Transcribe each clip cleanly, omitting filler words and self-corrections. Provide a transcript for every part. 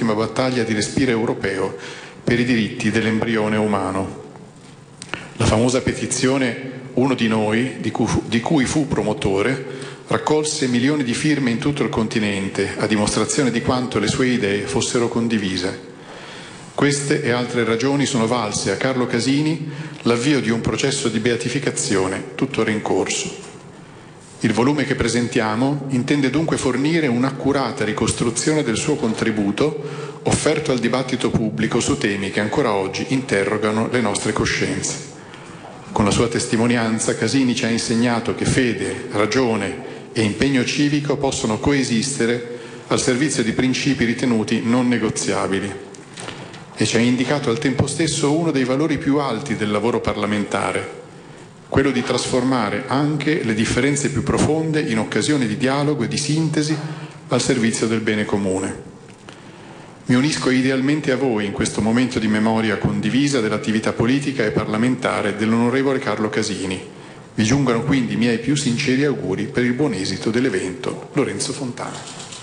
nell'ultima battaglia di respiro europeo per i diritti dell'embrione umano. La famosa petizione Uno di noi, di cui fu promotore, raccolse milioni di firme in tutto il continente, a dimostrazione di quanto le sue idee fossero condivise. Queste e altre ragioni sono valse a Carlo Casini l'avvio di un processo di beatificazione tuttora in corso. Il volume che presentiamo intende dunque fornire un'accurata ricostruzione del suo contributo offerto al dibattito pubblico su temi che ancora oggi interrogano le nostre coscienze. Con la sua testimonianza Casini ci ha insegnato che fede, ragione e impegno civico possono coesistere al servizio di principi ritenuti non negoziabili e ci ha indicato al tempo stesso uno dei valori più alti del lavoro parlamentare, quello di trasformare anche le differenze più profonde in occasioni di dialogo e di sintesi al servizio del bene comune. Mi unisco idealmente a voi in questo momento di memoria condivisa dell'attività politica e parlamentare dell'onorevole Carlo Casini. Vi giungono quindi i miei più sinceri auguri per il buon esito dell'evento. Lorenzo Fontana.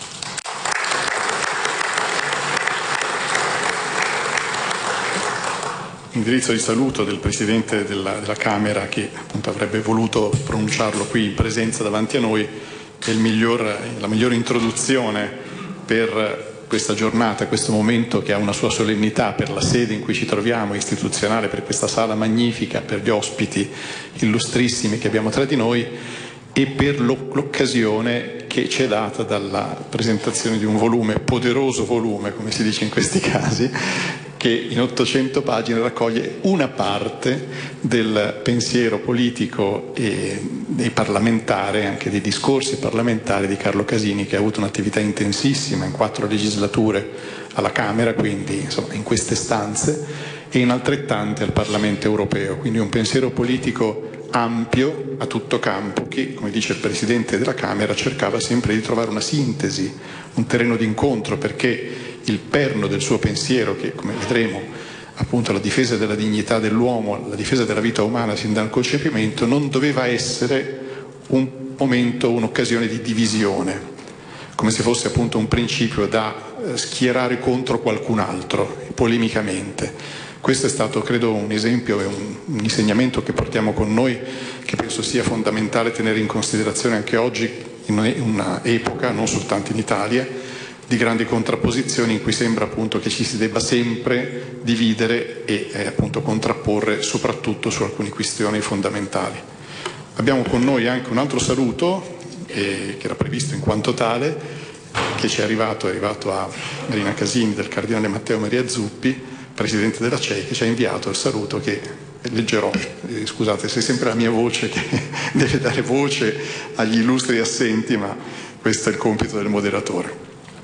Indirizzo di saluto del Presidente della Camera, che appunto avrebbe voluto pronunciarlo qui in presenza davanti a noi, è la migliore introduzione per questa giornata, questo momento che ha una sua solennità per la sede in cui ci troviamo, istituzionale, per questa sala magnifica, per gli ospiti illustrissimi che abbiamo tra di noi e per l'occasione che ci è data dalla presentazione di un volume, poderoso volume, come si dice in questi casi, che in 800 pagine raccoglie una parte del pensiero politico e parlamentare, anche dei discorsi parlamentari di Carlo Casini, che ha avuto un'attività intensissima in 4 legislature alla Camera, quindi insomma in queste stanze, e in altrettante al Parlamento europeo. Quindi un pensiero politico ampio, a tutto campo, che, come dice il Presidente della Camera, cercava sempre di trovare una sintesi, un terreno d'incontro, perché il perno del suo pensiero, che come vedremo appunto la difesa della dignità dell'uomo, la difesa della vita umana sin dal concepimento, non doveva essere un momento, un'occasione di divisione, come se fosse appunto un principio da schierare contro qualcun altro, polemicamente. Questo è stato, credo, un esempio e un insegnamento che portiamo con noi, che penso sia fondamentale tenere in considerazione anche oggi, in una epoca, non soltanto in Italia, di grandi contrapposizioni in cui sembra appunto che ci si debba sempre dividere e appunto contrapporre soprattutto su alcune questioni fondamentali. Abbiamo con noi anche un altro saluto che era previsto in quanto tale, che è arrivato a Marina Casini del Cardinale Matteo Maria Zuppi, Presidente della CEI, che ci ha inviato il saluto che leggerò. Scusate se è sempre la mia voce che deve dare voce agli illustri assenti, ma questo è il compito del moderatore.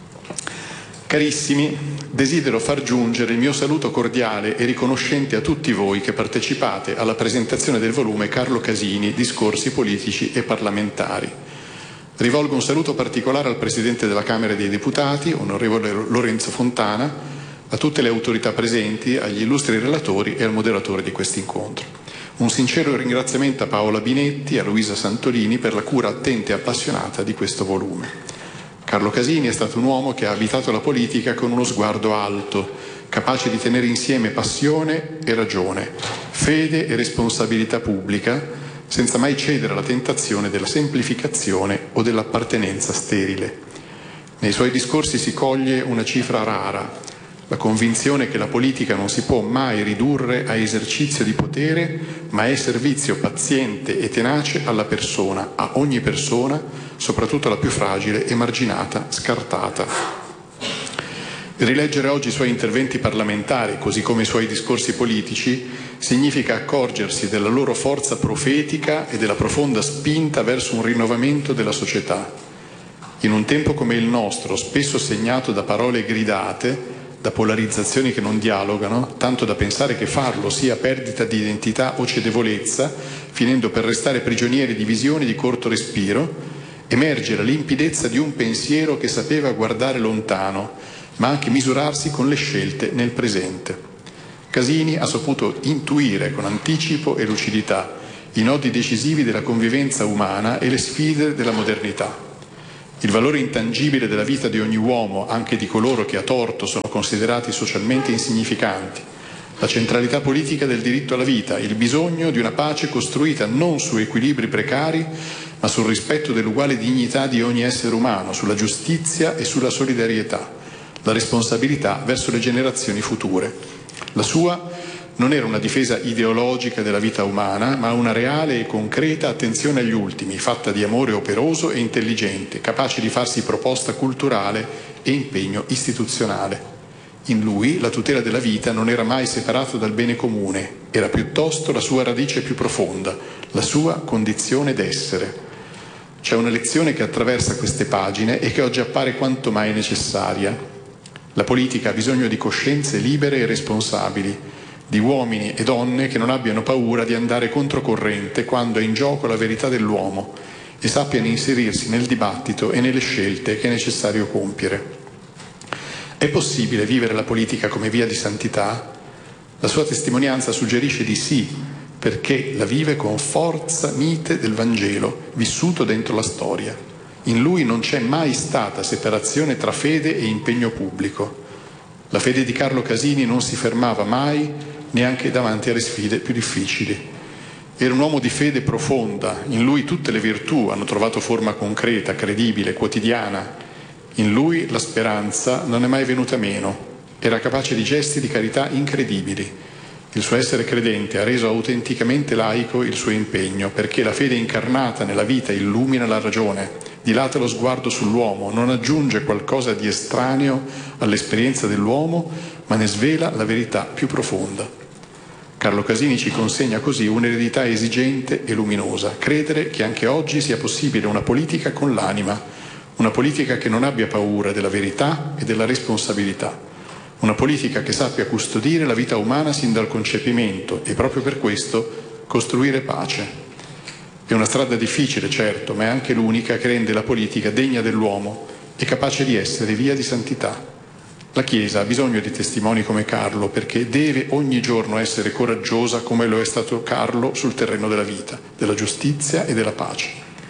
Carissimi, desidero far giungere il mio saluto cordiale e riconoscente a tutti voi che partecipate alla presentazione del volume Carlo Casini, Discorsi politici e parlamentari. Rivolgo un saluto particolare al Presidente della Camera dei Deputati, onorevole Lorenzo Fontana, a tutte le autorità presenti, agli illustri relatori e al moderatore di questo incontro. Un sincero ringraziamento a Paola Binetti e a Luisa Santolini per la cura attenta e appassionata di questo volume. Carlo Casini è stato un uomo che ha abitato la politica con uno sguardo alto, capace di tenere insieme passione e ragione, fede e responsabilità pubblica, senza mai cedere alla tentazione della semplificazione o dell'appartenenza sterile. Nei suoi discorsi si coglie una cifra rara, la convinzione che la politica non si può mai ridurre a esercizio di potere, ma è servizio paziente e tenace alla persona, a ogni persona, soprattutto la più fragile, emarginata, scartata. Rileggere oggi i suoi interventi parlamentari, così come i suoi discorsi politici, significa accorgersi della loro forza profetica e della profonda spinta verso un rinnovamento della società. In un tempo come il nostro, spesso segnato da parole gridate, da polarizzazioni che non dialogano, tanto da pensare che farlo sia perdita di identità o cedevolezza, finendo per restare prigionieri di visioni di corto respiro, emerge la limpidezza di un pensiero che sapeva guardare lontano, ma anche misurarsi con le scelte nel presente. Casini ha saputo intuire con anticipo e lucidità i nodi decisivi della convivenza umana e le sfide della modernità. Il valore intangibile della vita di ogni uomo, anche di coloro che a torto sono considerati socialmente insignificanti, la centralità politica del diritto alla vita, il bisogno di una pace costruita non su equilibri precari, ma sul rispetto dell'uguale dignità di ogni essere umano, sulla giustizia e sulla solidarietà, la responsabilità verso le generazioni future. La sua non era una difesa ideologica della vita umana, ma una reale e concreta attenzione agli ultimi, fatta di amore operoso e intelligente, capace di farsi proposta culturale e impegno istituzionale. In lui la tutela della vita non era mai separata dal bene comune, era piuttosto la sua radice più profonda, la sua condizione d'essere. C'è una lezione che attraversa queste pagine e che oggi appare quanto mai necessaria. La politica ha bisogno di coscienze libere e responsabili, di uomini e donne che non abbiano paura di andare controcorrente quando è in gioco la verità dell'uomo e sappiano inserirsi nel dibattito e nelle scelte che è necessario compiere. È possibile vivere la politica come via di santità? La sua testimonianza suggerisce di sì, perché la vive con forza mite del Vangelo, vissuto dentro la storia. In lui non c'è mai stata separazione tra fede e impegno pubblico. La fede di Carlo Casini non si fermava mai, neanche davanti alle sfide più difficili. Era un uomo di fede profonda, in lui tutte le virtù hanno trovato forma concreta, credibile, quotidiana. In lui la speranza non è mai venuta meno, era capace di gesti di carità incredibili. Il suo essere credente ha reso autenticamente laico il suo impegno, perché la fede incarnata nella vita illumina la ragione, dilata lo sguardo sull'uomo, non aggiunge qualcosa di estraneo all'esperienza dell'uomo, ma ne svela la verità più profonda. Carlo Casini ci consegna così un'eredità esigente e luminosa, credere che anche oggi sia possibile una politica con l'anima, una politica che non abbia paura della verità e della responsabilità, una politica che sappia custodire la vita umana sin dal concepimento e proprio per questo costruire pace. È una strada difficile, certo, ma è anche l'unica che rende la politica degna dell'uomo e capace di essere via di santità. La Chiesa ha bisogno di testimoni come Carlo perché deve ogni giorno essere coraggiosa come lo è stato Carlo sul terreno della vita, della giustizia e della pace.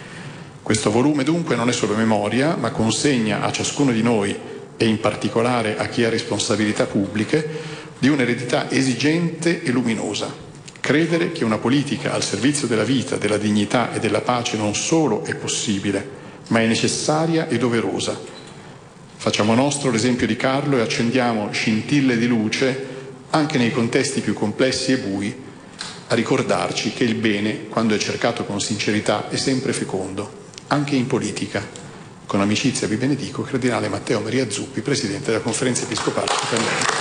Questo volume dunque non è solo memoria, ma consegna a ciascuno di noi e in particolare a chi ha responsabilità pubbliche di un'eredità esigente e luminosa. Credere che una politica al servizio della vita, della dignità e della pace non solo è possibile, ma è necessaria e doverosa. Facciamo nostro l'esempio di Carlo e accendiamo scintille di luce anche nei contesti più complessi e bui, a ricordarci che il bene, quando è cercato con sincerità, è sempre fecondo, anche in politica. Con amicizia vi benedico, Cardinale Matteo Maria Zuppi, Presidente della Conferenza Episcopale Italiana.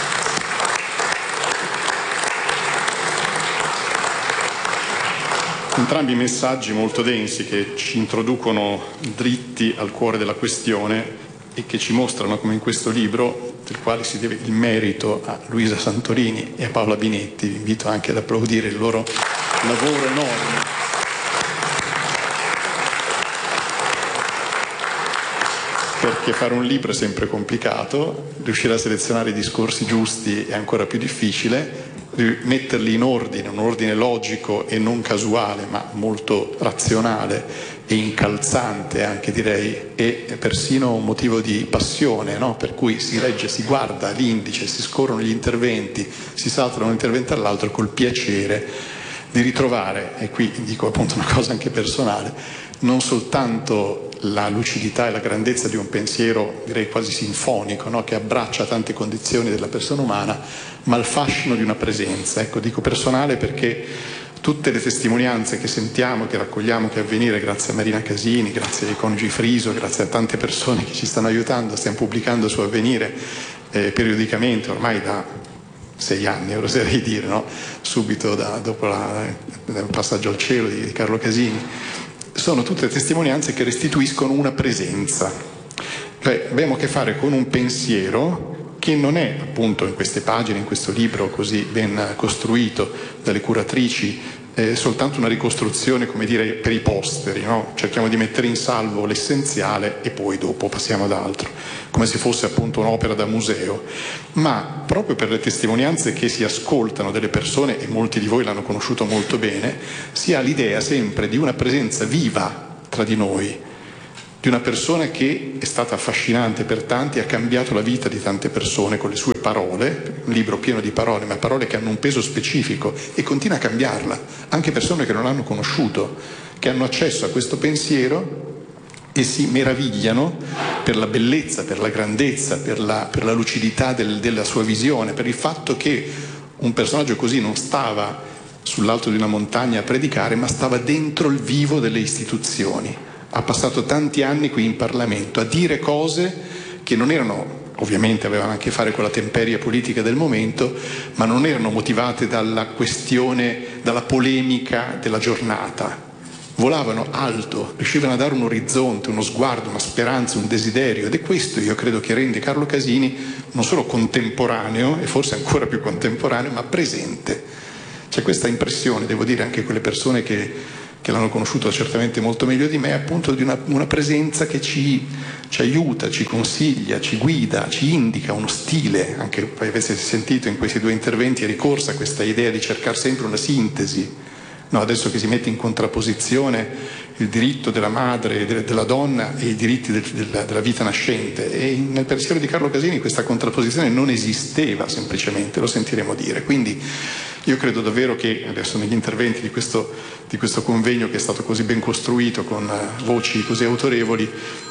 Entrambi messaggi molto densi che ci introducono dritti al cuore della questione e che ci mostrano come in questo libro, del quale si deve il merito a Luisa Santorini e a Paola Binetti, vi invito anche ad applaudire il loro lavoro enorme. Perché fare un libro è sempre complicato, riuscire a selezionare i discorsi giusti è ancora più difficile, metterli in ordine, un ordine logico e non casuale, ma molto razionale e incalzante anche direi, e persino un motivo di passione, no? Per cui si legge, si guarda l'indice, si scorrono gli interventi, si salta da un intervento all'altro col piacere di ritrovare, e qui dico appunto una cosa anche personale, non soltanto la lucidità e la grandezza di un pensiero direi quasi sinfonico, no? Che abbraccia tante condizioni della persona umana, ma il fascino di una presenza. Ecco, dico personale perché tutte le testimonianze che sentiamo, che raccogliamo, che Avvenire, grazie a Marina Casini, grazie ai coniugi Friso, grazie a tante persone che ci stanno aiutando, stiamo pubblicando su Avvenire periodicamente, ormai da 6 anni, oserei dire, no? Subito dopo il passaggio al cielo di Carlo Casini. Sono tutte testimonianze che restituiscono una presenza. Cioè, abbiamo a che fare con un pensiero che non è appunto in queste pagine, in questo libro così ben costruito dalle curatrici, soltanto una ricostruzione, come dire, per i posteri, no? Cerchiamo di mettere in salvo l'essenziale e poi dopo passiamo ad altro, come se fosse appunto un'opera da museo. Ma proprio per le testimonianze che si ascoltano delle persone, e molti di voi l'hanno conosciuto molto bene, si ha l'idea sempre di una presenza viva tra di noi, di una persona che è stata affascinante per tanti, ha cambiato la vita di tante persone con le sue parole, un libro pieno di parole, ma parole che hanno un peso specifico, e continua a cambiarla, anche persone che non l'hanno conosciuto, che hanno accesso a questo pensiero e si meravigliano per la bellezza, per la grandezza, per la lucidità della sua visione, per il fatto che un personaggio così non stava sull'alto di una montagna a predicare, ma stava dentro il vivo delle istituzioni. Ha passato tanti anni qui in Parlamento a dire cose che non erano, ovviamente avevano a che fare con la temperia politica del momento, ma non erano motivate dalla questione, dalla polemica della giornata. Volavano alto, riuscivano a dare un orizzonte, uno sguardo, una speranza, un desiderio, ed è questo, io credo, che rende Carlo Casini non solo contemporaneo, e forse ancora più contemporaneo, ma presente. C'è questa impressione, devo dire, anche quelle persone che l'hanno conosciuto certamente molto meglio di me, appunto di una presenza che ci aiuta, ci consiglia, ci guida, ci indica uno stile. Anche avete sentito in questi due interventi è ricorsa questa idea di cercare sempre una sintesi. No, adesso che si mette in contrapposizione il diritto della madre e della donna e i diritti della vita nascente, e nel pensiero di Carlo Casini questa contrapposizione non esisteva, semplicemente, lo sentiremo dire. Quindi io credo davvero che adesso negli interventi di questo convegno, che è stato così ben costruito, con voci così autorevoli,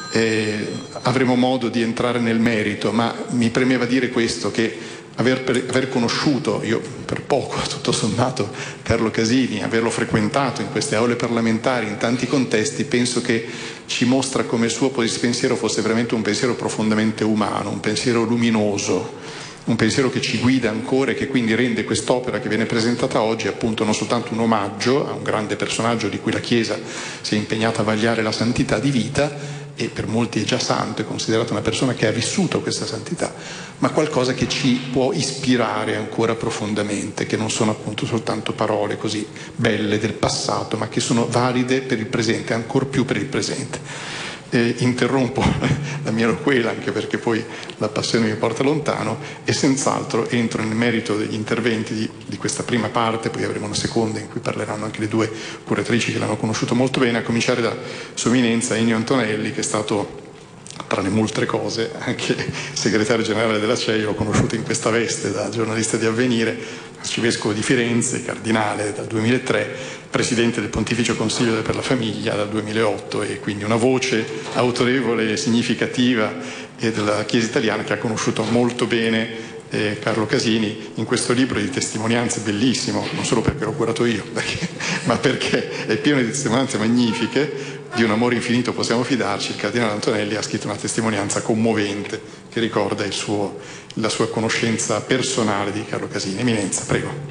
avremo modo di entrare nel merito, ma mi premeva dire questo, che aver conosciuto, io per poco tutto sommato, Carlo Casini, averlo frequentato in queste aule parlamentari, in tanti contesti, penso che ci mostra come il suo pensiero fosse veramente un pensiero profondamente umano, un pensiero luminoso, un pensiero che ci guida ancora e che quindi rende quest'opera che viene presentata oggi appunto non soltanto un omaggio a un grande personaggio di cui la Chiesa si è impegnata a vagliare la santità di vita, e per molti è già santo, è considerato una persona che ha vissuto questa santità, ma qualcosa che ci può ispirare ancora profondamente, che non sono appunto soltanto parole così belle del passato, ma che sono valide per il presente, ancor più per il presente. Interrompo la mia loquela, anche perché poi la passione mi porta lontano, e senz'altro entro nel merito degli interventi di questa prima parte. Poi avremo una seconda in cui parleranno anche le due curatrici che l'hanno conosciuto molto bene, a cominciare da Sua Eminenza Ennio Antonelli, che è stato, tra le molte cose, anche segretario generale della CEI. L'ho conosciuto in questa veste da giornalista di Avvenire, arcivescovo di Firenze, cardinale dal 2003, presidente del Pontificio Consiglio per la Famiglia dal 2008, e quindi una voce autorevole e significativa della Chiesa italiana, che ha conosciuto molto bene Carlo Casini in questo libro di testimonianze bellissimo, non solo perché l'ho curato io, ma perché è pieno di testimonianze magnifiche. Di un amore infinito possiamo fidarci. Il cardinale Antonelli ha scritto una testimonianza commovente che ricorda la sua conoscenza personale di Carlo Casini. Eminenza, prego.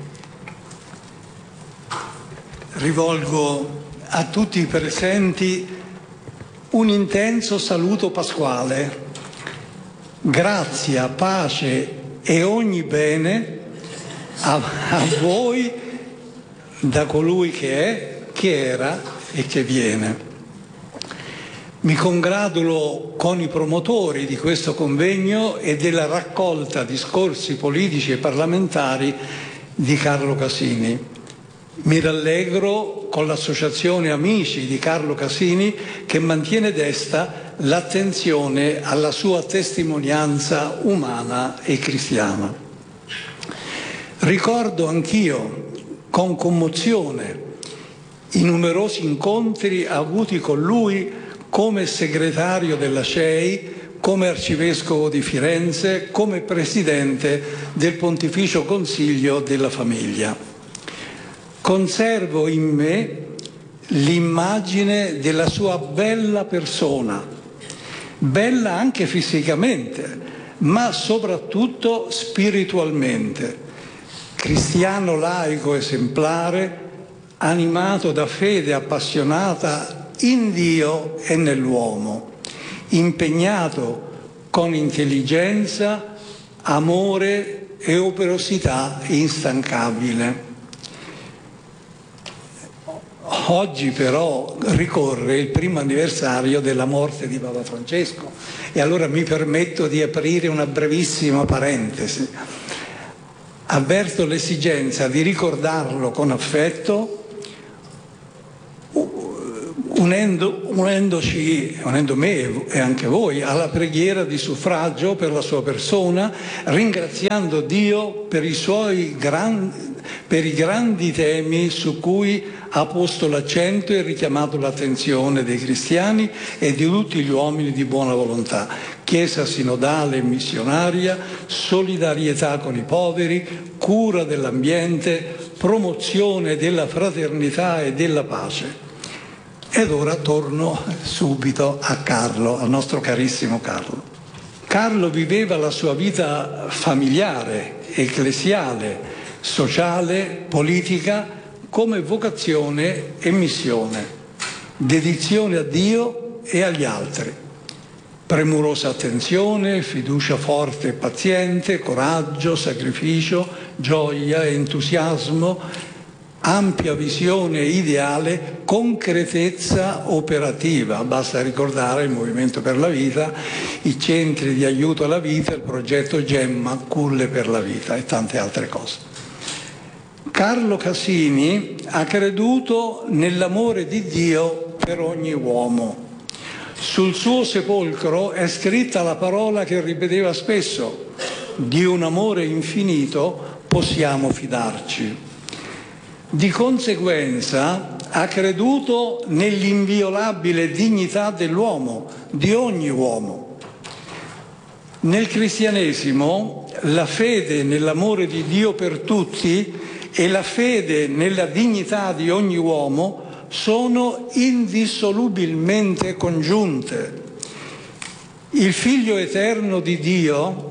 Rivolgo a tutti i presenti un intenso saluto pasquale. Grazia, pace e ogni bene a voi da colui che è, che era e che viene. Mi congratulo con i promotori di questo convegno e della raccolta discorsi politici e parlamentari di Carlo Casini. Mi rallegro con l'associazione Amici di Carlo Casini, che mantiene desta l'attenzione alla sua testimonianza umana e cristiana. Ricordo anch'io con commozione i numerosi incontri avuti con lui come segretario della CEI, come arcivescovo di Firenze, come presidente del Pontificio Consiglio della Famiglia. Conservo in me l'immagine della sua bella persona, bella anche fisicamente, ma soprattutto spiritualmente. Cristiano laico esemplare, animato da fede appassionata in Dio e nell'uomo, impegnato con intelligenza, amore e operosità instancabile. Oggi però ricorre il primo anniversario della morte di Papa Francesco, e allora mi permetto di aprire una brevissima parentesi. Avverto l'esigenza di ricordarlo con affetto, unendoci me e anche voi alla preghiera di suffragio per la sua persona, ringraziando Dio per i grandi temi su cui ha posto l'accento e richiamato l'attenzione dei cristiani e di tutti gli uomini di buona volontà: Chiesa sinodale e missionaria, solidarietà con i poveri, cura dell'ambiente, promozione della fraternità e della pace. Ed ora torno subito a Carlo, al nostro carissimo Carlo. Carlo viveva la sua vita familiare, ecclesiale, sociale, politica come vocazione e missione, dedizione a Dio e agli altri. Premurosa attenzione, fiducia forte e paziente, coraggio, sacrificio, gioia, entusiasmo, ampia visione ideale, concretezza operativa. Basta ricordare il Movimento per la Vita, i centri di aiuto alla vita, il progetto Gemma, Culle per la Vita e tante altre cose. Carlo Casini ha creduto nell'amore di Dio per ogni uomo. Sul suo sepolcro è scritta la parola che ripeteva spesso: di un amore infinito possiamo fidarci. Di conseguenza ha creduto nell'inviolabile dignità dell'uomo, di ogni uomo. Nel cristianesimo la fede nell'amore di Dio per tutti e la fede nella dignità di ogni uomo sono indissolubilmente congiunte. Il Figlio eterno di Dio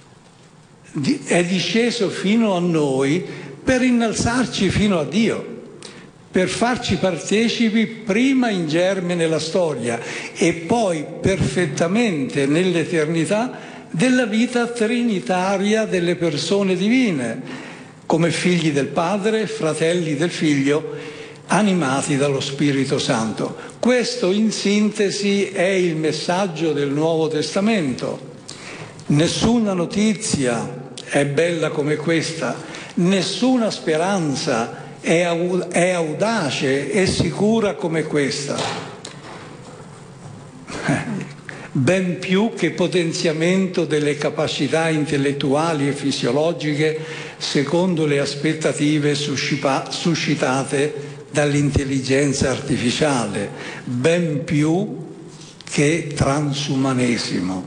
è disceso fino a noi per innalzarci fino a Dio, per farci partecipi prima in germe nella storia e poi perfettamente nell'eternità della vita trinitaria delle persone divine, come figli del Padre, fratelli del Figlio, animati dallo Spirito Santo. Questo in sintesi è il messaggio del Nuovo Testamento. Nessuna notizia è bella come questa. Nessuna speranza è audace e sicura come questa. Ben più che potenziamento delle capacità intellettuali e fisiologiche secondo le aspettative suscitate dall'intelligenza artificiale, ben più che transumanesimo.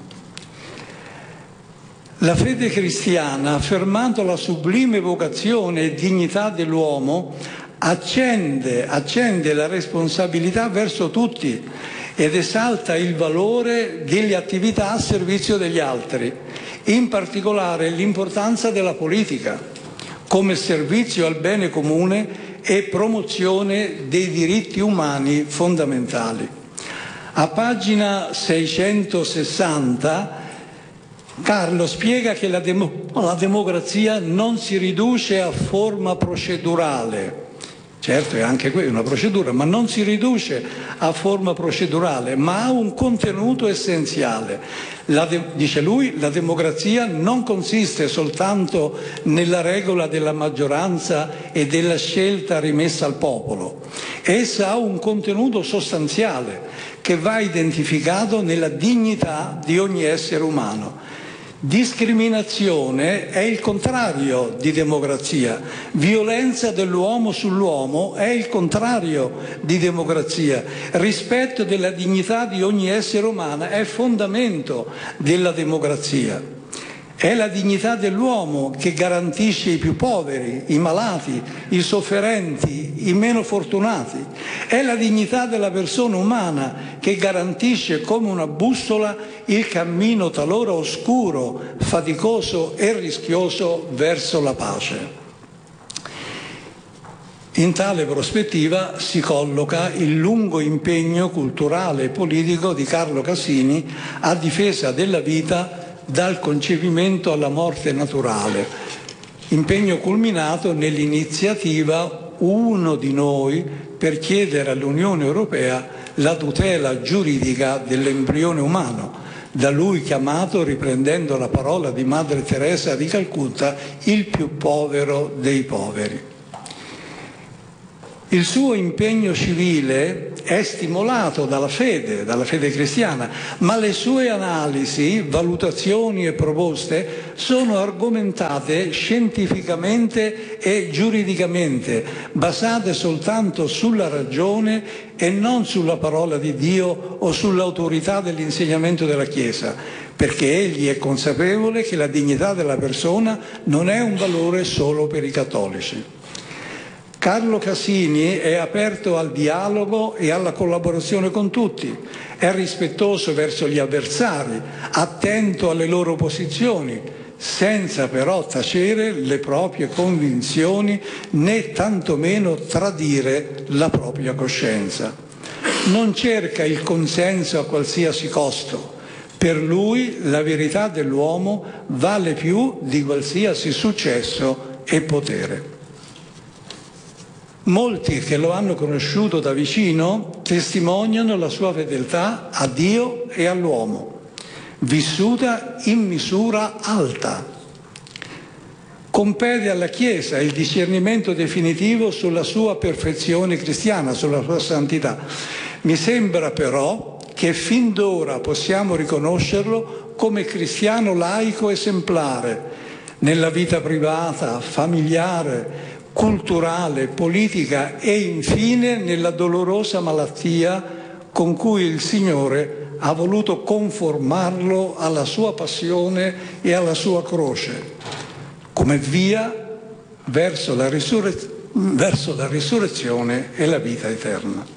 La fede cristiana, affermando la sublime vocazione e dignità dell'uomo, accende la responsabilità verso tutti ed esalta il valore delle attività a servizio degli altri, in particolare l'importanza della politica come servizio al bene comune e promozione dei diritti umani fondamentali. A pagina 660 Carlo spiega che la democrazia non si riduce a forma procedurale. Certo, è anche quella una procedura, ma non si riduce a forma procedurale, ma ha un contenuto essenziale. Dice lui, la democrazia non consiste soltanto nella regola della maggioranza e della scelta rimessa al popolo. Essa ha un contenuto sostanziale che va identificato nella dignità di ogni essere umano. Discriminazione è il contrario di democrazia, violenza dell'uomo sull'uomo è il contrario di democrazia, rispetto della dignità di ogni essere umano è fondamento della democrazia. È la dignità dell'uomo che garantisce i più poveri, i malati, i sofferenti, i meno fortunati. È la dignità della persona umana che garantisce come una bussola il cammino talora oscuro, faticoso e rischioso verso la pace. In tale prospettiva si colloca il lungo impegno culturale e politico di Carlo Casini a difesa della vita dal concepimento alla morte naturale, impegno culminato nell'iniziativa Uno di Noi per chiedere all'Unione Europea la tutela giuridica dell'embrione umano, da lui chiamato, riprendendo la parola di Madre Teresa di Calcutta, il più povero dei poveri. Il suo impegno civile è stimolato dalla fede cristiana, ma le sue analisi, valutazioni e proposte sono argomentate scientificamente e giuridicamente, basate soltanto sulla ragione e non sulla parola di Dio o sull'autorità dell'insegnamento della Chiesa, perché egli è consapevole che la dignità della persona non è un valore solo per i cattolici. Carlo Casini è aperto al dialogo e alla collaborazione con tutti, è rispettoso verso gli avversari, attento alle loro posizioni, senza però tacere le proprie convinzioni né tantomeno tradire la propria coscienza. Non cerca il consenso a qualsiasi costo. Per lui la verità dell'uomo vale più di qualsiasi successo e potere. Molti che lo hanno conosciuto da vicino testimoniano la sua fedeltà a Dio e all'uomo, vissuta in misura alta. Compete alla Chiesa il discernimento definitivo sulla sua perfezione cristiana, sulla sua santità. Mi sembra però che fin d'ora possiamo riconoscerlo come cristiano laico esemplare nella vita privata, familiare, culturale, politica e infine nella dolorosa malattia con cui il Signore ha voluto conformarlo alla sua passione e alla sua croce, come via verso la risurrezione e la vita eterna.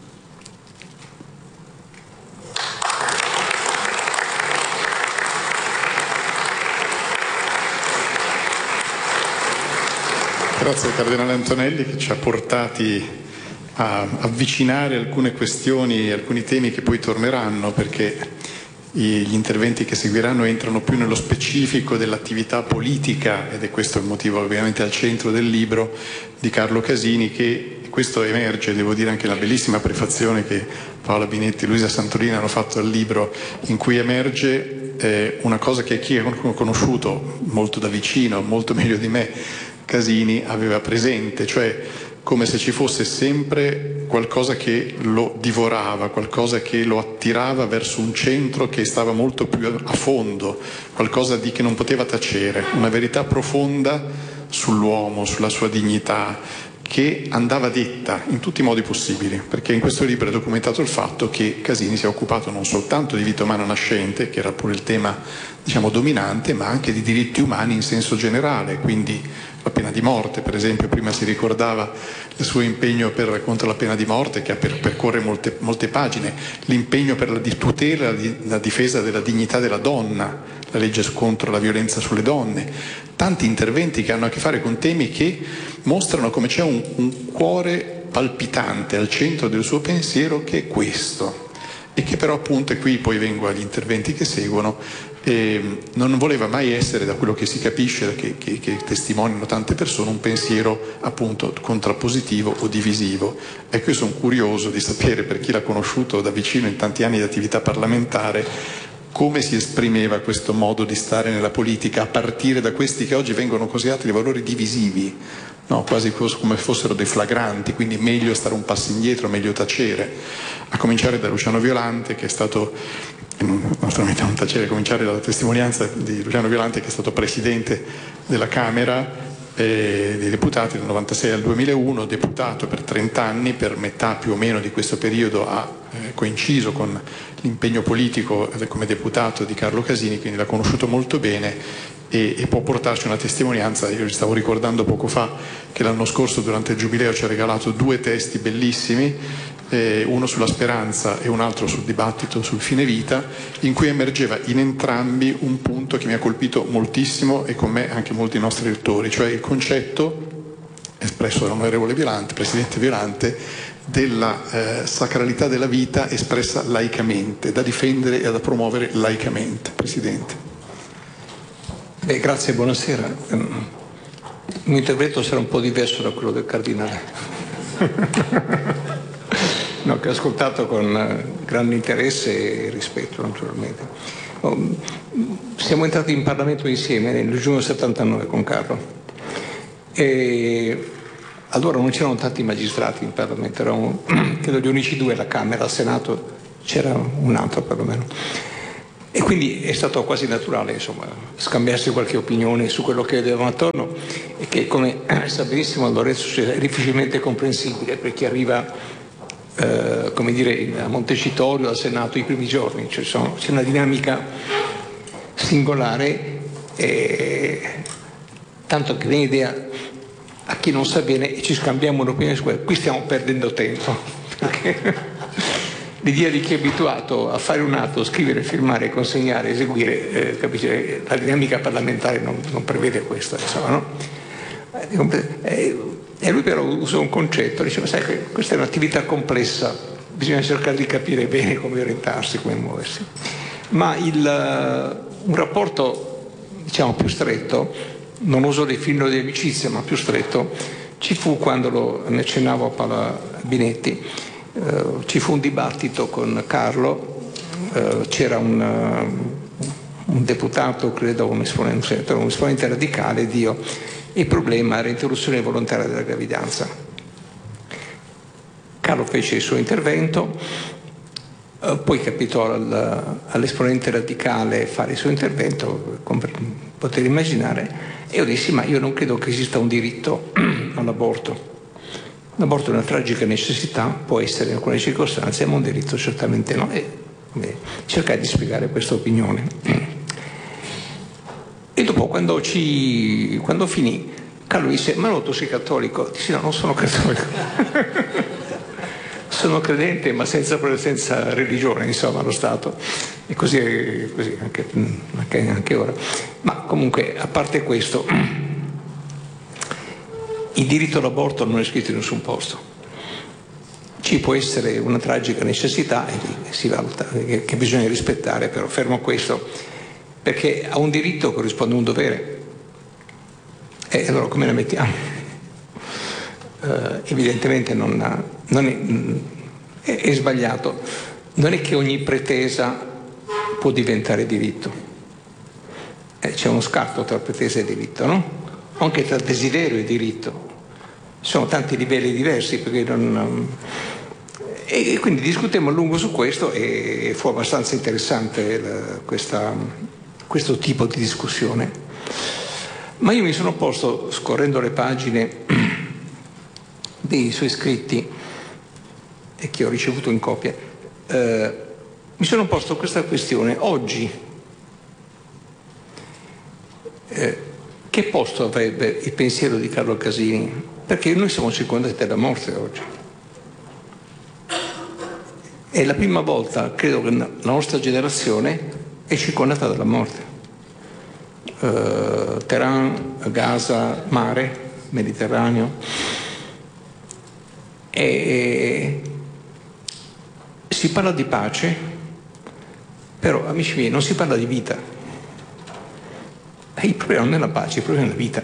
Grazie al Cardinale Antonelli che ci ha portati a avvicinare alcune questioni, alcuni temi che poi torneranno, perché gli interventi che seguiranno entrano più nello specifico dell'attività politica, ed è questo il motivo ovviamente al centro del libro di Carlo Casini, che questo emerge, devo dire, anche nella bellissima prefazione che Paola Binetti e Luisa Santolini hanno fatto al libro, in cui emerge una cosa che chi ha conosciuto molto da vicino, molto meglio di me, Casini aveva presente, cioè come se ci fosse sempre qualcosa che lo divorava, qualcosa che lo attirava verso un centro che stava molto più a fondo, qualcosa che non poteva tacere, una verità profonda sull'uomo, sulla sua dignità, che andava detta in tutti i modi possibili, perché in questo libro è documentato il fatto che Casini si è occupato non soltanto di vita umana nascente, che era pure il tema, diciamo, dominante, ma anche di diritti umani in senso generale, quindi la pena di morte, per esempio. Prima si ricordava il suo impegno contro la pena di morte, che percorre molte pagine, l'impegno per la tutela, la difesa della dignità della donna, la legge contro la violenza sulle donne, tanti interventi che hanno a che fare con temi che mostrano come c'è un cuore palpitante al centro del suo pensiero, che è questo, e che però appunto, e qui poi vengo agli interventi che seguono, non voleva mai essere, da quello che si capisce, che testimoniano tante persone, un pensiero appunto contrappositivo o divisivo. Ecco, io sono curioso di sapere, per chi l'ha conosciuto da vicino in tanti anni di attività parlamentare, come si esprimeva questo modo di stare nella politica, a partire da questi che oggi vengono considerati dei valori divisivi, no? Quasi come fossero dei flagranti, quindi meglio stare un passo indietro, meglio tacere, a cominciare da Luciano Violante, che è stato, naturalmente non tacere, cominciare dalla testimonianza di Luciano Violante, che è stato presidente della Camera dei deputati dal 96 al 2001, deputato per 30 anni, per metà più o meno di questo periodo ha coinciso con l'impegno politico come deputato di Carlo Casini, quindi l'ha conosciuto molto bene e può portarci una testimonianza. Io gli stavo ricordando poco fa che l'anno scorso durante il Giubileo ci ha regalato 2 testi bellissimi, uno sulla speranza e un altro sul dibattito sul fine vita, in cui emergeva in entrambi un punto che mi ha colpito moltissimo, e con me anche molti nostri lettori, cioè il concetto espresso dall'onorevole Violante, presidente Violante, della sacralità della vita espressa laicamente, da difendere e da promuovere laicamente. Presidente. Grazie, buonasera. Il mio intervento sarà un po' diverso da quello del Cardinale. No, che ho ascoltato con grande interesse e rispetto, naturalmente. Siamo entrati in Parlamento insieme nel giugno 79 con Carlo, e allora non c'erano tanti magistrati in Parlamento, erano credo gli unici due alla Camera, al Senato c'era un altro perlomeno. E quindi è stato quasi naturale, insomma, scambiarsi qualche opinione su quello che vedevamo attorno, e che, come sa benissimo Lorenzo, è difficilmente comprensibile per chi arriva, come dire, a Montecitorio, al Senato, i primi giorni. C'è una dinamica singolare, tanto che viene idea a chi non sa bene e ci scambiamo un'opinione su quello. Qui stiamo perdendo tempo, perché l'idea di chi è abituato a fare un atto, scrivere, firmare, consegnare, eseguire, capisce? La dinamica parlamentare non prevede questo, insomma, no? E lui però usa un concetto, diceva, sai, questa è un'attività complessa, bisogna cercare di capire bene come orientarsi, come muoversi. Ma un rapporto, diciamo, più stretto, non uso definirlo di amicizia, ma più stretto, ci fu quando ne accennavo a Paola Binetti. Ci fu un dibattito con Carlo, c'era un deputato, credo un esponente radicale, il problema era l'interruzione volontaria della gravidanza. Carlo fece il suo intervento, poi capitò all'esponente radicale fare il suo intervento, come potete immaginare, e io dissi, ma io non credo che esista un diritto all'aborto. L'aborto è una tragica necessità, può essere in alcune circostanze, ma un diritto certamente no. E cercai di spiegare questa opinione. E dopo, quando finì, Carlo disse, ma no, tu sei cattolico? Dissi, no, non sono cattolico. Sono credente, ma senza religione, insomma, allo Stato. E così anche ora. Ma comunque, a parte questo, il diritto all'aborto non è scritto in nessun posto. Ci può essere una tragica necessità, e si valuta, che bisogna rispettare, però fermo questo, perché a un diritto corrisponde un dovere. E allora come la mettiamo? Evidentemente è sbagliato. Non è che ogni pretesa può diventare diritto. C'è uno scarto tra pretesa e diritto, no? Anche tra desiderio e diritto. Sono tanti livelli diversi, perché e quindi discutemmo a lungo su questo, e fu abbastanza interessante questo tipo di discussione. Ma io mi sono posto, scorrendo le pagine dei suoi scritti, e che ho ricevuto in copia, mi sono posto questa questione: oggi che posto avrebbe il pensiero di Carlo Casini? Perché noi siamo circondati dalla morte oggi. È la prima volta, credo, che la nostra generazione è circondata dalla morte. Teheran, Gaza, mare, Mediterraneo. E si parla di pace, però, amici miei, non si parla di vita. Il problema non è la pace, il problema è la vita.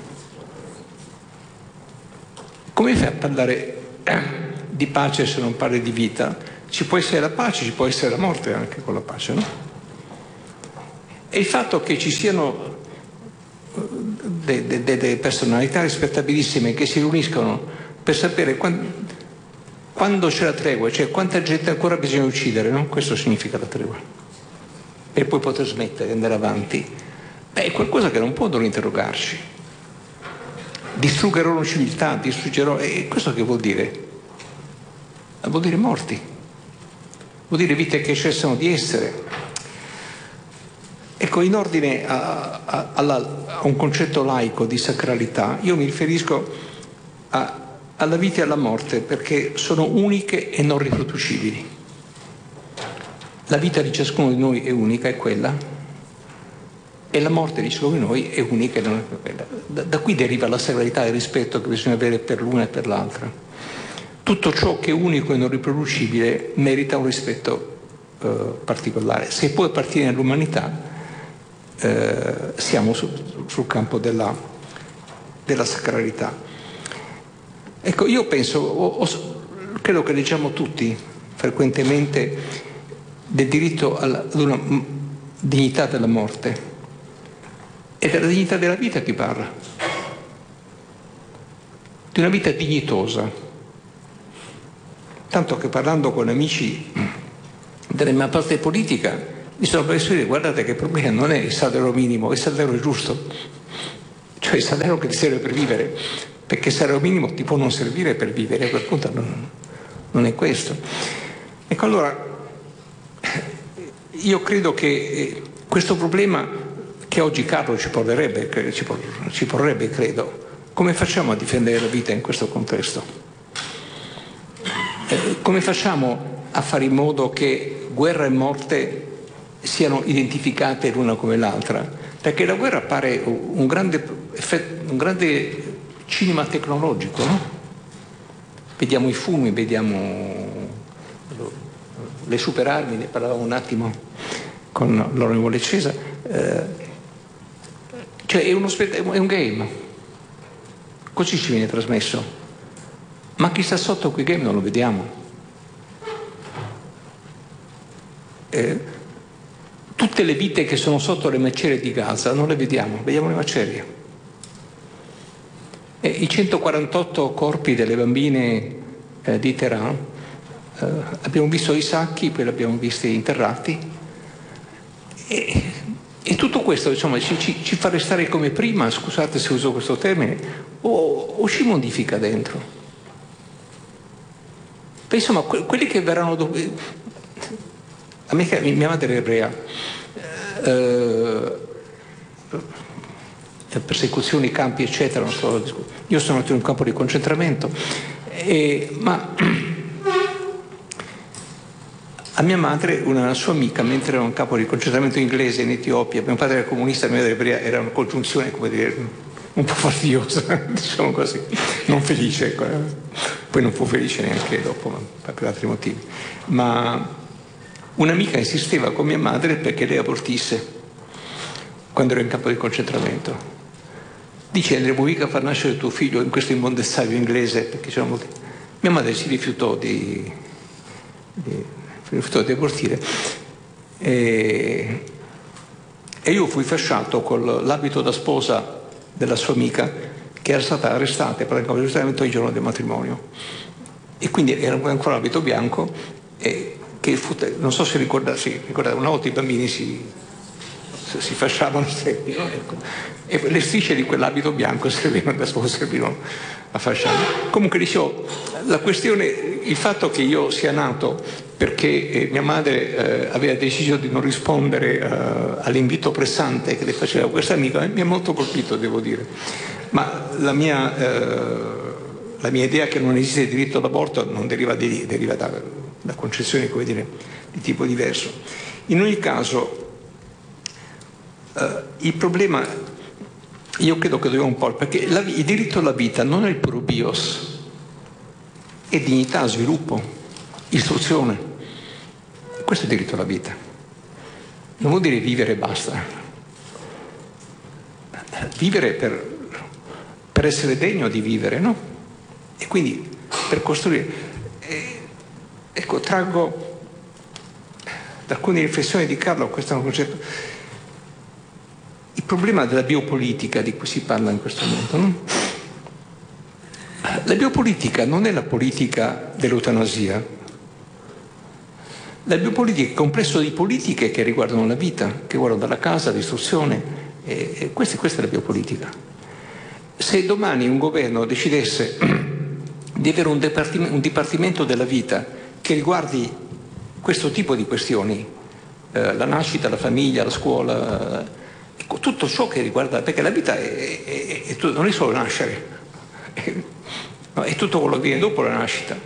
Come fai a parlare di pace se non parli di vita? Ci può essere la pace, ci può essere la morte anche con la pace, no? E il fatto che ci siano delle personalità rispettabilissime che si riuniscono per sapere quando c'è la tregua, cioè quanta gente ancora bisogna uccidere, no? Questo significa la tregua. Per poi poter smettere di andare avanti. È qualcosa che non può non interrogarci. Distruggerò la civiltà, distruggerò. E questo che vuol dire? Vuol dire morti. Vuol dire vite che cessano di essere. Ecco, in ordine a un concetto laico di sacralità, io mi riferisco alla vita e alla morte, perché sono uniche e non riproducibili. La vita di ciascuno di noi è unica, è quella, e la morte di ciascuno di noi è unica e non è quella. Da qui deriva la sacralità e il rispetto che bisogna avere per l'una e per l'altra. Tutto ciò che è unico e non riproducibile merita un rispetto particolare. Se poi appartiene all'umanità, siamo sul campo della sacralità. Ecco, io penso, credo che leggiamo tutti frequentemente del diritto ad una dignità della morte. È della dignità della vita che parla. di una vita dignitosa. Tanto che parlando con amici della mia parte politica mi sono preso a dire: guardate che il problema non è il salario minimo, è il salario giusto, cioè il salario che ti serve per vivere, perché il salario minimo ti può non servire per vivere, a quel punto non è questo. Ecco, allora io credo che questo problema che oggi Carlo ci porrebbe, credo, come facciamo a difendere la vita in questo contesto? Come facciamo a fare in modo che guerra e morte siano identificate l'una come l'altra? Perché la guerra appare un grande cinema tecnologico, no? Vediamo i fumi, vediamo le superarmi, ne parlavamo un attimo con l'onorevole Cesa. Cioè è un game, così ci viene trasmesso. Ma chi sta sotto quei game non lo vediamo. Tutte le vite che sono sotto le macerie di Gaza non le vediamo, vediamo le macerie. I 148 corpi delle bambine di Teheran, abbiamo visto i sacchi, poi li abbiamo visti interrati, e tutto questo, insomma, ci fa restare come prima, scusate se uso questo termine, o ci modifica dentro. Insomma, quelli che verranno dopo. Mia madre è ebrea, persecuzioni, campi, eccetera. Io sono nato in un campo di concentramento, ma a mia madre, una sua amica, mentre era in un campo di concentramento inglese in Etiopia, mio padre era comunista, mia madre ebrea, era una congiunzione, come dire, un po' fastidiosa, diciamo così, non felice, poi non fu felice neanche dopo, ma per altri motivi. Ma un'amica insisteva con mia madre perché lei abortisse quando ero in campo di concentramento. Dice: andremo mica a far nascere tuo figlio in questo immondezzaio inglese, perché c'erano molti. Mia madre si rifiutò di abortire, e io fui fasciato con l'abito da sposa della sua amica, che era stata arrestata per il campo di concentramento il giorno del matrimonio, e quindi era ancora l'abito bianco, e che non so se ricordate, una volta i bambini si fasciavano sempre, no? Ecco. E le strisce di quell'abito bianco servivano a fasciare. Comunque dicevo, la questione, il fatto che io sia nato perché mia madre aveva deciso di non rispondere all'invito pressante che le faceva questa amica, mi ha molto colpito, devo dire. Ma la mia idea che non esiste diritto all'aborto non deriva da concezioni, come dire, di tipo diverso. In ogni caso, il problema, io credo che dobbiamo un po', perché il diritto alla vita non è il puro bios, è dignità, sviluppo, istruzione. Questo è il diritto alla vita. Non vuol dire vivere e basta. Vivere per essere degno di vivere, no? E quindi per costruire. Ecco, traggo da alcune riflessioni di Carlo questo è un concetto. Il problema della biopolitica di cui si parla in questo momento, no? La biopolitica non è la politica dell'eutanasia. La biopolitica è il complesso di politiche che riguardano la vita, che riguardano la casa, l'istruzione, e questa è la biopolitica. Se domani un governo decidesse di avere un dipartimento della vita che riguardi questo tipo di questioni, la nascita, la famiglia, la scuola, tutto ciò che riguarda, perché la vita non è solo nascere, è tutto quello che viene dopo la nascita.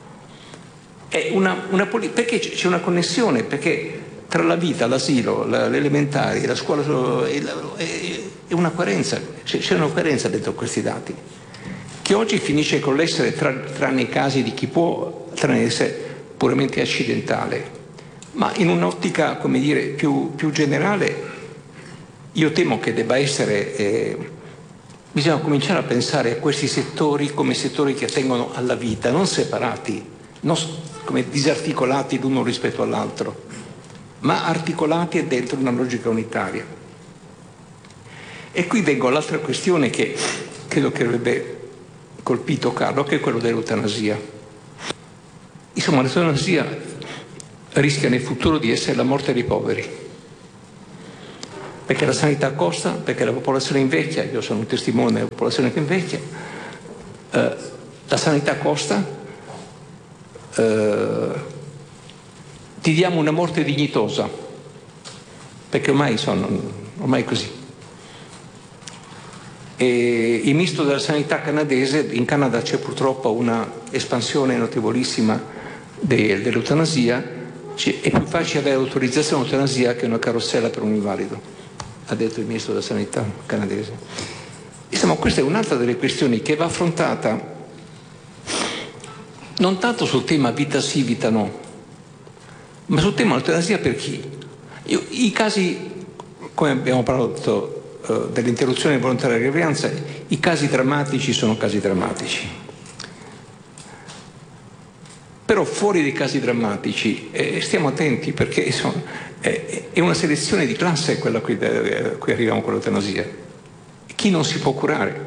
Perché c'è una connessione, perché tra la vita, l'asilo, le elementari, la scuola, è una coerenza, c'è una coerenza dentro questi dati, che oggi finisce con l'essere, tranne i casi di chi può, tranne essere puramente accidentale. Ma in un'ottica, come dire, più generale, io temo che debba essere, bisogna cominciare a pensare a questi settori come settori che attengono alla vita, non separati, non come disarticolati l'uno rispetto all'altro, ma articolati dentro una logica unitaria. E qui vengo all'altra questione che credo che dovrebbe colpito Carlo, che è quello dell'eutanasia. Insomma, l'eutanasia rischia nel futuro di essere la morte dei poveri, perché la sanità costa, perché la popolazione invecchia, io sono un testimone della popolazione che invecchia, la sanità costa, ti diamo una morte dignitosa, perché ormai è così. E il ministro della sanità canadese, in Canada c'è purtroppo una espansione notevolissima dell'eutanasia, è più facile avere l'autorizzazione all'eutanasia che una carrozzella per un invalido, ha detto il ministro della sanità canadese. Insomma, questa è un'altra delle questioni che va affrontata non tanto sul tema vita sì, vita no, ma sul tema dell'eutanasia per chi? I casi, come abbiamo parlato dell'interruzione volontaria della gravidanza, i casi drammatici sono casi drammatici. Però fuori dei casi drammatici stiamo attenti, perché è una selezione di classe quella a cui arriviamo con l'eutanasia. Chi non si può curare?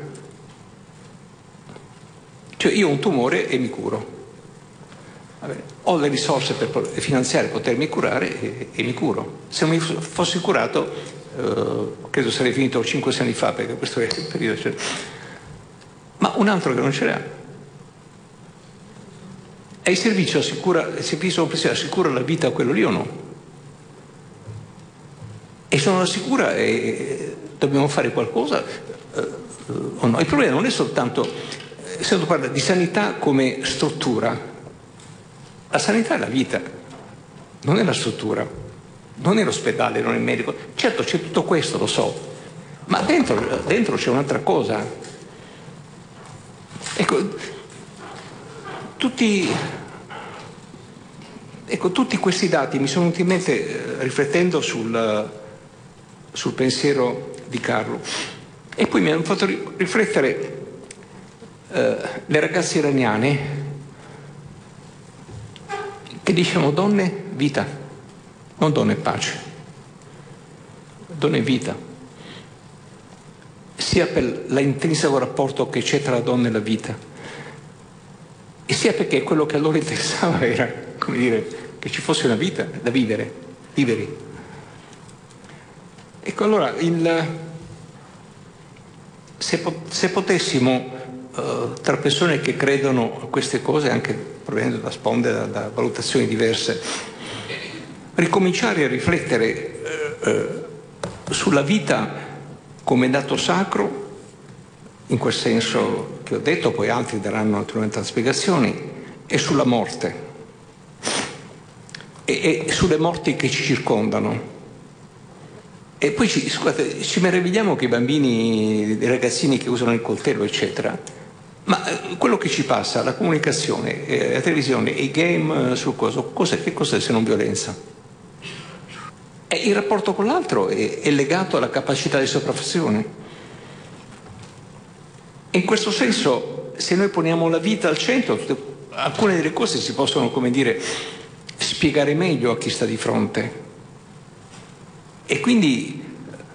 Cioè, io ho un tumore e mi curo. Ho le risorse finanziarie per potermi curare e mi curo. Se non mi fossi curato, credo sarei finito 5-6 anni fa, perché questo è il periodo. Ma un altro che non ce l'ha. E il servizio assicura la vita a quello lì o no? E se non assicura, dobbiamo fare qualcosa o no? Il problema non è soltanto, se si parla di sanità come struttura. La sanità è la vita, non è la struttura, non è l'ospedale, non è il medico. Certo, c'è tutto questo, lo so, ma dentro c'è un'altra cosa. Ecco, tutti questi dati mi sono venuti in mente riflettendo sul pensiero di Carlo, e poi mi hanno fatto riflettere le ragazze iraniane che dicevano donne vita, non donne pace, donne vita, sia per l'intrinseco rapporto che c'è tra la donna e la vita, e sia perché quello che a loro interessava era, come dire, che ci fosse una vita da vivere. Ecco, allora, se potessimo, tra persone che credono a queste cose, anche provenendo da sponde, da valutazioni diverse, ricominciare a riflettere sulla vita come dato sacro, in quel senso che ho detto, poi altri daranno naturalmente le spiegazioni, e sulla morte, e sulle morti che ci circondano. E poi ci meravigliamo che i bambini, i ragazzini che usano il coltello, eccetera, ma quello che ci passa, la comunicazione, la televisione, i game sul che cos'è se non violenza? E il rapporto con l'altro è legato alla capacità di sopraffazione. E in questo senso, se noi poniamo la vita al centro, alcune delle cose si possono, come dire, spiegare meglio a chi sta di fronte. E quindi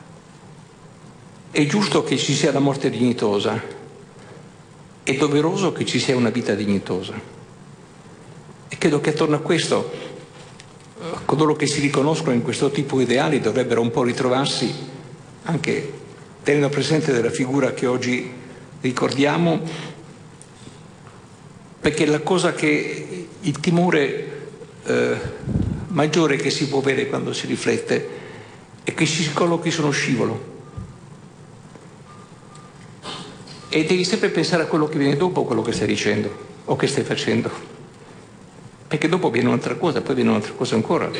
è giusto che ci sia la morte dignitosa, è doveroso che ci sia una vita dignitosa. E credo che attorno a questo coloro che si riconoscono in questo tipo di ideali dovrebbero un po' ritrovarsi, anche tenendo presente della figura che oggi ricordiamo, perché la cosa che il timore maggiore che si può avere quando si riflette è che ci si collochi su uno scivolo. E devi sempre pensare a quello che viene dopo quello che stai dicendo o che stai facendo, perché dopo viene un'altra cosa, poi viene un'altra cosa ancora.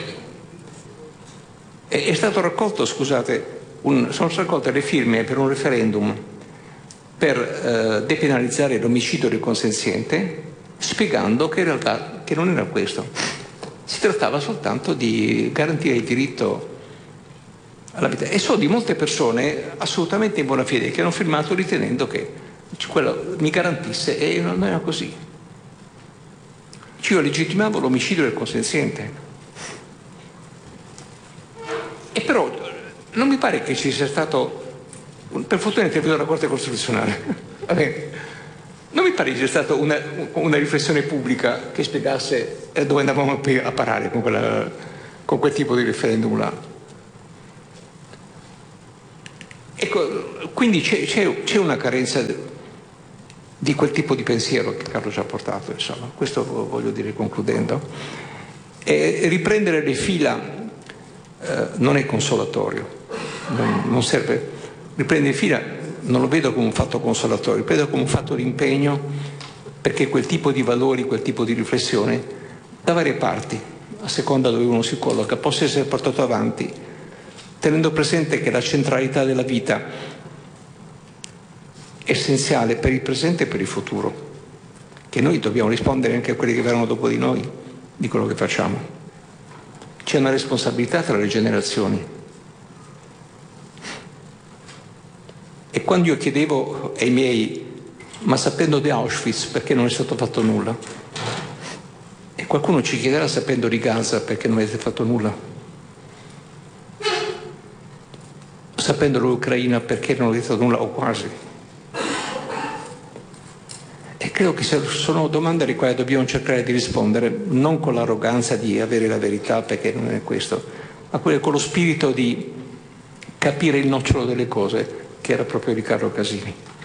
È stato raccolto, scusate, sono raccolte le firme per un referendum per depenalizzare l'omicidio del consenziente, spiegando che in realtà che non era questo, si trattava soltanto di garantire il diritto alla vita. E so di molte persone assolutamente in buona fede che hanno firmato ritenendo che quello mi garantisse, e non era così. Io legittimavo l'omicidio del consenziente. E però non mi pare che ci sia stato, per fortuna è intervenuta la Corte Costituzionale, Non mi pare che sia stata una riflessione pubblica che spiegasse dove andavamo a parare con quel tipo di referendum là. Ecco, quindi c'è una carenza di quel tipo di pensiero che Carlo ci ha portato, insomma. Questo voglio dire concludendo. E riprendere le fila non è consolatorio, non serve. Riprendere le fila non lo vedo come un fatto consolatorio, lo vedo come un fatto di impegno, perché quel tipo di valori, quel tipo di riflessione, da varie parti, a seconda dove uno si colloca, possa essere portato avanti, tenendo presente che la centralità della vita è essenziale per il presente e per il futuro, che noi dobbiamo rispondere anche a quelli che verranno dopo di noi, di quello che facciamo. C'è una responsabilità tra le generazioni. E quando io chiedevo ai miei, ma sapendo di Auschwitz perché non è stato fatto nulla? E qualcuno ci chiederà sapendo di Gaza perché non avete fatto nulla? Sapendo l'Ucraina perché non avete fatto nulla o quasi? E credo che sono domande alle quali dobbiamo cercare di rispondere, non con l'arroganza di avere la verità, perché non è questo, ma con lo spirito di capire il nocciolo delle cose, che era proprio Riccardo Casini.